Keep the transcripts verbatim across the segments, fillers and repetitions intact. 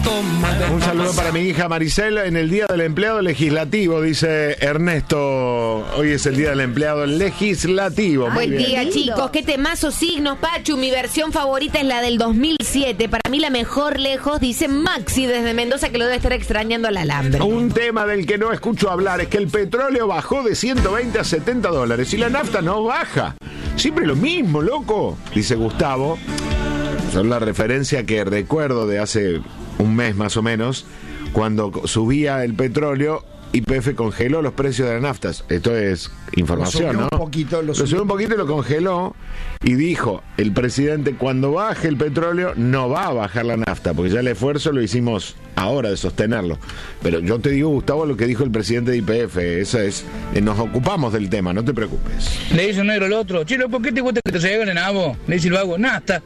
Un saludo para mi hija Maricel en el Día del Empleado Legislativo, dice Ernesto. Hoy es el Día del Empleado Legislativo. Buen día, chicos. Qué temazo signos, Pachu. Mi versión favorita es la del dos mil siete. Para mí la mejor lejos, dice Maxi desde Mendoza, que lo debe estar extrañando al alambre. Un tema del que no escucho hablar es que el petróleo bajó de ciento veinte a setenta dólares y la nafta no baja. Siempre lo mismo, loco, dice Gustavo. Es la referencia que recuerdo de hace un mes más o menos, cuando subía el petróleo, Y P F congeló los precios de las naftas. Esto es información, ¿no? Un poquito, lo, lo subió un poquito y lo congeló. Y dijo el presidente, cuando baje el petróleo, no va a bajar la nafta, porque ya el esfuerzo lo hicimos ahora de sostenerlo. Pero yo te digo, Gustavo, lo que dijo el presidente de Y P F. Eso es, eh, nos ocupamos del tema, no te preocupes. Le dice un negro al otro, chilo, ¿por qué te gusta que te lleguen en nabo? Le dice el vago, nafta.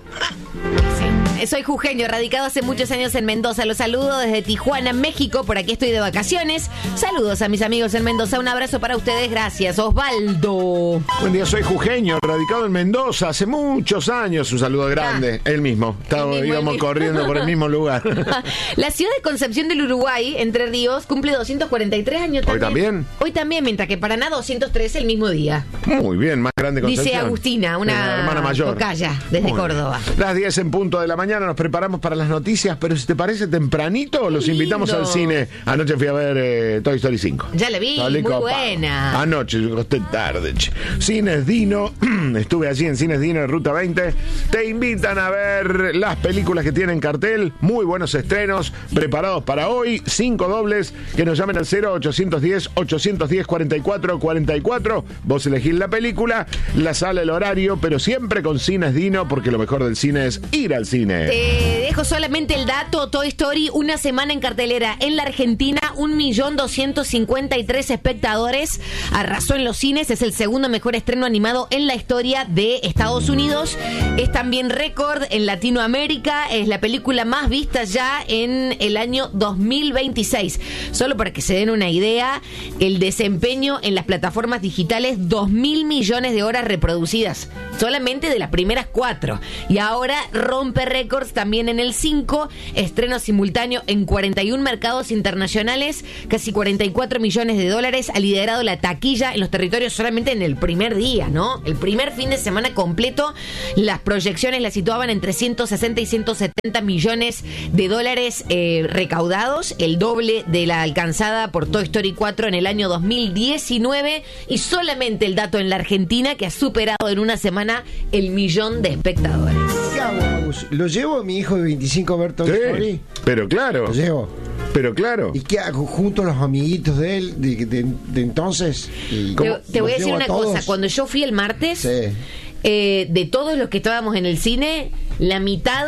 Soy jujeño, radicado hace muchos años en Mendoza. Los saludo desde Tijuana, México. Por aquí estoy de vacaciones. Saludos a mis amigos en Mendoza. Un abrazo para ustedes. Gracias, Osvaldo. Buen día, soy jujeño, radicado en Mendoza hace muchos años. Un saludo grande. Ah, él mismo. Estaba, mismo íbamos corriendo por el mismo lugar. La ciudad de Concepción del Uruguay, Entre Ríos, cumple doscientos cuarenta y tres años también. ¿Hoy también? Hoy también, mientras que Paraná doscientos tres el mismo día. Muy bien, más grande Concepción. Dice Agustina, una, una hermana mayor. Tocaya, desde Muy Córdoba. Bien. Las diez en punto de la mañana nos preparamos para las noticias, pero si te parece tempranito, los Lindo. invitamos al cine. Anoche fui a ver eh, Toy Story cinco. Ya la vi, Salí muy copado. buena. Anoche, yo costé tarde. Cines Dino, estuve allí en Cines Dino de Ruta veinte. Te invitan a ver las películas que tienen cartel, muy buenos estrenos, preparados para hoy, cinco dobles, que nos llamen al cero ochocientos diez, ochocientos diez, cuarenta y cuatro cuarenta y cuatro. Vos elegís la película, la sala, el horario, pero siempre con Cines Dino, porque lo mejor del cine es ir al cine. Te dejo solamente el dato. Toy Story, una semana en cartelera en la Argentina, un millón doscientos cincuenta y tres espectadores, arrasó en los cines, es el segundo mejor estreno animado en la historia de Estados Unidos, es también récord en Latinoamérica, es la película más vista ya en el año dos mil veintiséis. Solo para que se den una idea, el desempeño en las plataformas digitales, dos mil millones de horas reproducidas, solamente de las primeras cuatro, y ahora rompe récords también en el cinco, estreno simultáneo en cuarenta y uno mercados internacionales, casi cuarenta y cuatro millones de dólares, ha liderado la taquilla en los territorios solamente en el primer día, ¿no? El primer fin de semana completo, las proyecciones la situaban entre ciento sesenta y ciento setenta millones de dólares eh, recaudados, el doble de la alcanzada por Toy Story cuatro en el año dos mil diecinueve, y solamente el dato en la Argentina, que ha superado en una semana el millón de espectadores. ¿Qué hago? ¿Lo llevo a mi hijo de veinticinco a ver Toy Story? Pero claro. Lo llevo. Pero claro. ¿Y qué hago? ¿Junto a los amiguitos de él de, de, de entonces? Te, te voy a decir una cosa. Cuando yo fui el martes, sí. eh, de todos los que estábamos en el cine, la mitad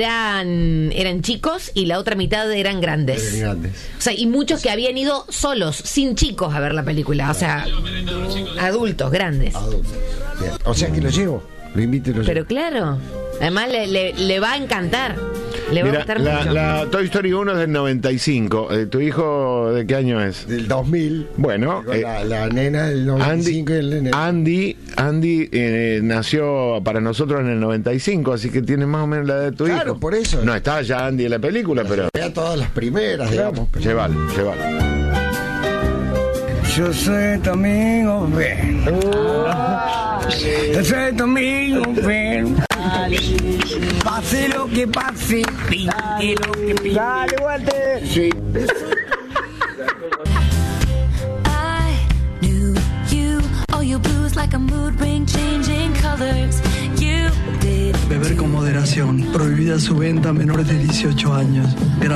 eran eran chicos y la otra mitad eran grandes. Eran grandes. O sea, y muchos que habían ido solos, sin chicos, a ver la película. O sea, adultos, grandes. Adultos. Bien. O sea que lo llevo. Lo invito y lo llevo. Pero claro. Además le, le, le va a encantar. Le va Mira, a gustar la, mucho. La Toy Story uno es del noventa y cinco. Eh, ¿Tu hijo de qué año es? Del dos mil. Bueno. Eh, la, la nena del noventa y cinco Andy, y el nene. Andy, Andy eh, nació para nosotros en el noventa y cinco, así que tiene más o menos la edad de tu claro, hijo. Claro, por eso. No está ya Andy en la película, pero... Vea todas las primeras, claro, digamos. Pero... Llévalo, llévalo. Yo soy tu amigo, ven. Yo soy tu amigo, ven. Pase lo que pase, pinte lo que pinte. Dale, guante. Sí. I knew you, all your blues like a mood ring changing colors. You did. Beber con moderación. Prohibida su venta a menores de dieciocho años.